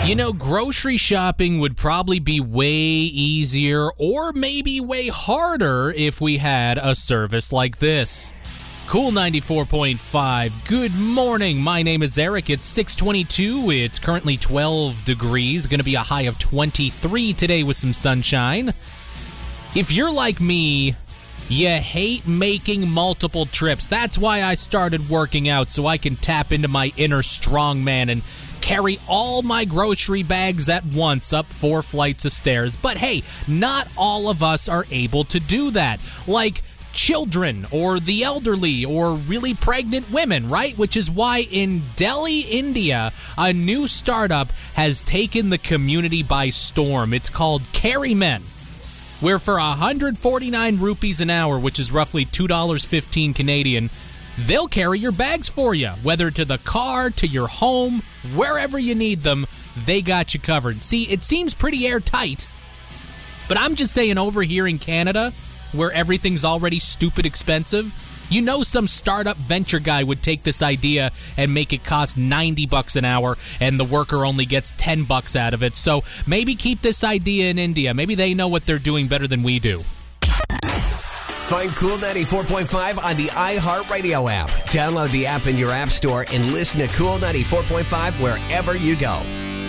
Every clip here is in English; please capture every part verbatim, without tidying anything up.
You know, grocery shopping would probably be way easier or maybe way harder if we had a service like this. Cool ninety-four point five. Good morning. My name is Eric. It's six twenty-two. It's currently twelve degrees. Going to be a high of twenty-three today with some sunshine. If you're like me, you hate making multiple trips. That's why I started working out, so I can tap into my inner strongman and carry all my grocery bags at once up four flights of stairs. But hey, not all of us are able to do that. Like children or the elderly or really pregnant women, right? Which is why in Delhi, India, a new startup has taken the community by storm. It's called Carrymen, where for one hundred forty-nine rupees an hour, which is roughly two dollars and fifteen cents Canadian, they'll carry your bags for you, whether to the car, to your home, wherever you need them, they got you covered. See, it seems pretty airtight, but I'm just saying over here in Canada, where everything's already stupid expensive, you know some startup venture guy would take this idea and make it cost ninety bucks an hour, and the worker only gets ten bucks out of it. So maybe keep this idea in India. Maybe they know what they're doing better than we do. Find Cool ninety-four point five on the iHeartRadio app. Download the app in your app store and listen to Cool ninety-four point five wherever you go.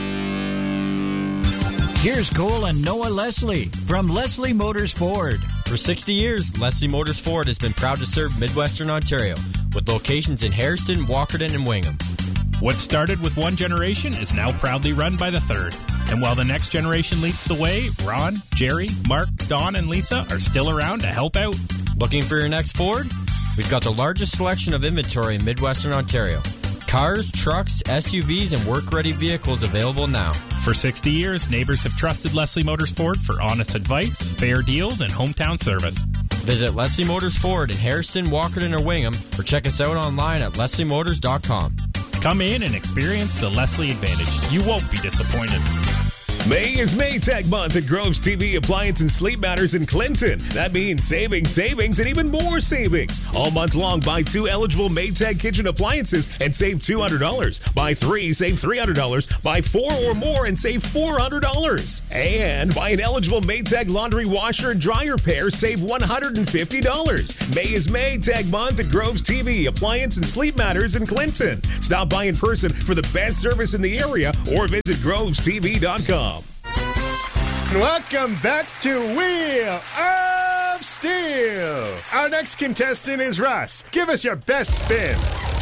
Here's Cole and Noah Leslie from Leslie Motors Ford. For sixty years, Leslie Motors Ford has been proud to serve Midwestern Ontario with locations in Hairston, Walkerton, and Wingham. What started with one generation is now proudly run by the third. And while the next generation leads the way, Ron, Jerry, Mark, Don, and Lisa are still around to help out. Looking for your next Ford? We've got the largest selection of inventory in Midwestern Ontario. Cars, trucks, S U Vs, and work-ready vehicles available now. For sixty years, neighbors have trusted Leslie Motors Ford for honest advice, fair deals, and hometown service. Visit Leslie Motors Ford in Hairston, Walkerton, or Wingham, or check us out online at leslie motors dot com. Come in and experience the Leslie advantage. You won't be disappointed. May is Maytag month at Groves T V Appliance and Sleep Matters in Clinton. That means savings, savings, and even more savings. All month long, buy two eligible Maytag kitchen appliances and save two hundred dollars. Buy three, save three hundred dollars. Buy four or more and save four hundred dollars. And buy an eligible Maytag laundry washer and dryer pair, save one hundred fifty dollars. May is Maytag month at Groves T V Appliance and Sleep Matters in Clinton. Stop by in person for the best service in the area or visit groves t v dot com. Welcome back to Wheel of Steel. Our next contestant is Russ. Give us your best spin.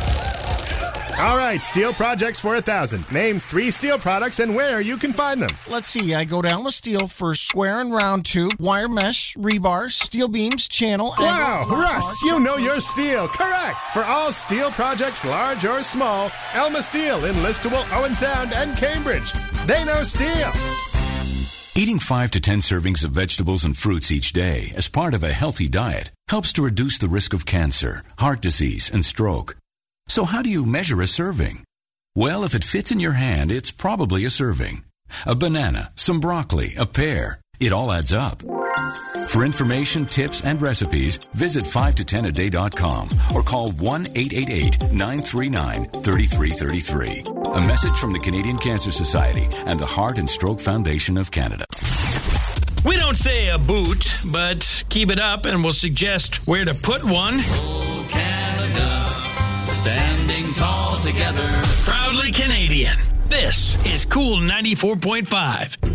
All right, steel projects for a thousand. Name three steel products and where you can find them. Let's see. I go down with steel for square and round tube, wire mesh, rebar, steel beams, channel. And wow, Russ, you know your steel. Correct. For all steel projects, large or small, Elma Steel in Listowel, Owen Sound, and Cambridge. They know steel. Eating five to ten servings of vegetables and fruits each day as part of a healthy diet helps to reduce the risk of cancer, heart disease, and stroke. So how do you measure a serving? Well, if it fits in your hand, it's probably a serving. A banana, some broccoli, a pear. It all adds up. For information, tips, and recipes, visit five to ten a day dot com or call one eight eight eight, nine three nine, three three three three. A message from the Canadian Cancer Society and the Heart and Stroke Foundation of Canada. We don't say a boot, but keep it up and we'll suggest where to put one. Oh, Canada, standing tall together. Proudly Canadian. This is Cool ninety-four point five.